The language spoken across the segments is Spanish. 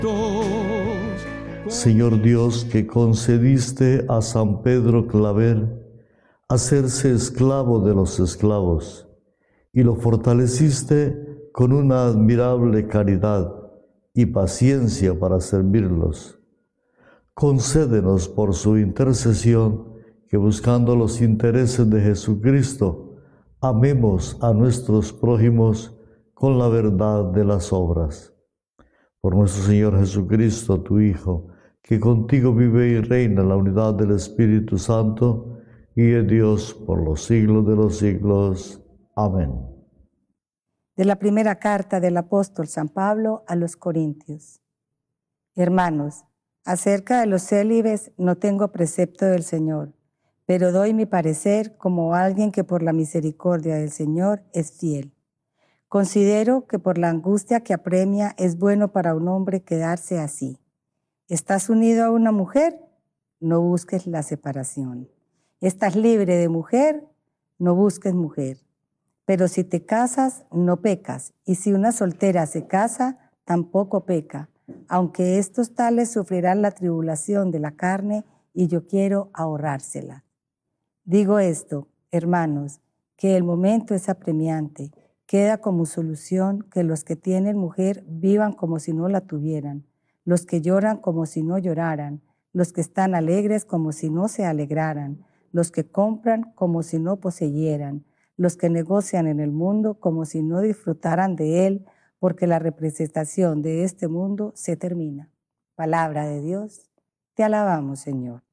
Señor Dios, que concediste a San Pedro Claver hacerse esclavo de los esclavos y lo fortaleciste con una admirable caridad y paciencia para servirlos. Concédenos por su intercesión que, buscando los intereses de Jesucristo, amemos a nuestros prójimos con la verdad de las obras. Por nuestro Señor Jesucristo, tu Hijo, que contigo vive y reina en la unidad del Espíritu Santo, y es Dios por los siglos de los siglos. Amén. De la primera carta del apóstol San Pablo a los Corintios. Hermanos, acerca de los célibes no tengo precepto del Señor, pero doy mi parecer como alguien que por la misericordia del Señor es fiel. Considero que por la angustia que apremia es bueno para un hombre quedarse así. ¿Estás unido a una mujer? No busques la separación. ¿Estás libre de mujer? No busques mujer. Pero si te casas, no pecas, y si una soltera se casa, tampoco peca, aunque estos tales sufrirán la tribulación de la carne, y yo quiero ahorrársela. Digo esto, hermanos, que el momento es apremiante. Queda como solución que los que tienen mujer vivan como si no la tuvieran, los que lloran como si no lloraran, los que están alegres como si no se alegraran, los que compran como si no poseyeran, los que negocian en el mundo como si no disfrutaran de él, porque la representación de este mundo se termina. Palabra de Dios, te alabamos, Señor.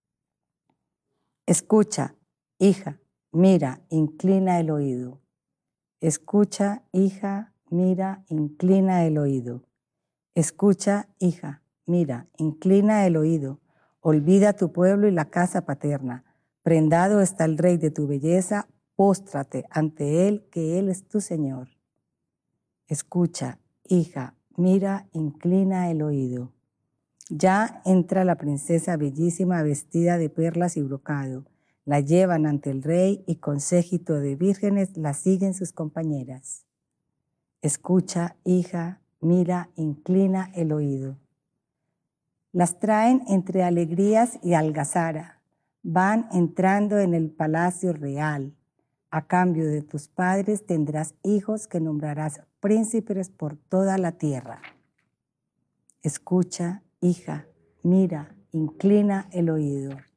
Escucha, hija, mira, inclina el oído. Escucha, hija, mira, inclina el oído. Escucha, hija, mira, inclina el oído. Olvida tu pueblo y la casa paterna. Prendado está el rey de tu belleza, póstrate ante él, que él es tu Señor. Escucha, hija, mira, inclina el oído. Ya entra la princesa bellísima vestida de perlas y brocado. La llevan ante el rey y con séquito de vírgenes la siguen sus compañeras. Escucha, hija, mira, inclina el oído. Las traen entre alegrías y algazara. Van entrando en el palacio real. A cambio de tus padres tendrás hijos que nombrarás príncipes por toda la tierra. Escucha, hija, mira, inclina el oído.